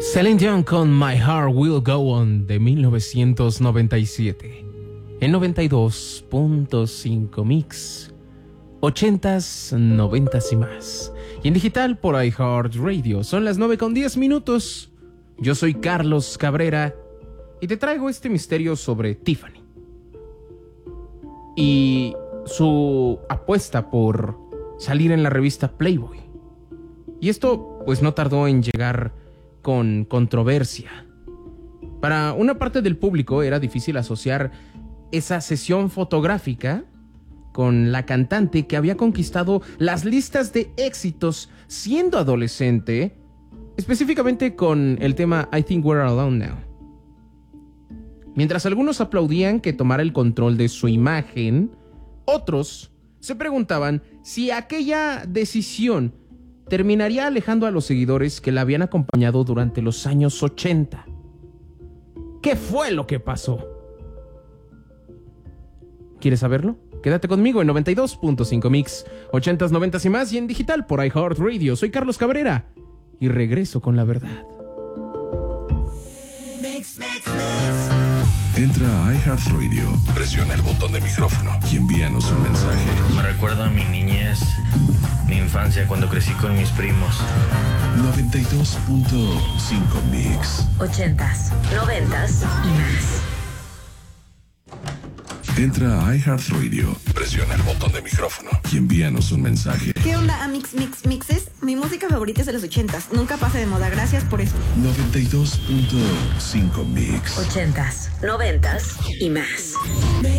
Celine Dion con My Heart Will Go On de 1997. En 92.5 Mix. 80s, 90s y más. Y en digital por iHeartRadio. Son las 9:10. Yo soy Carlos Cabrera y te traigo este misterio sobre Tiffany y su apuesta por salir en la revista Playboy. Y esto pues no tardó en llegar con controversia. Para una parte del público era difícil asociar esa sesión fotográfica con la cantante que había conquistado las listas de éxitos siendo adolescente, específicamente con el tema I Think We're Alone Now. Mientras algunos aplaudían que tomara el control de su imagen, otros se preguntaban si aquella decisión terminaría alejando a los seguidores que la habían acompañado durante los años 80. ¿Qué fue lo que pasó? ¿Quieres saberlo? Quédate conmigo en 92.5 Mix, 80s, 90s y más, y en digital por iHeartRadio. Soy Carlos Cabrera y regreso con la verdad. Entra a iHeartRadio, presiona el botón de micrófono y envíanos un mensaje. Me recuerda a mi niñez, mi infancia cuando crecí con mis primos. 92.5 Mix. 80s, 90s y más. Entra a iHeartRadio, presiona el botón de micrófono y envíanos un mensaje. ¿Qué onda, Mixes? Mi música favorita es de los 80s. Nunca pasa de moda. Gracias por eso. 92.5 Mix. 80s, 90s y más.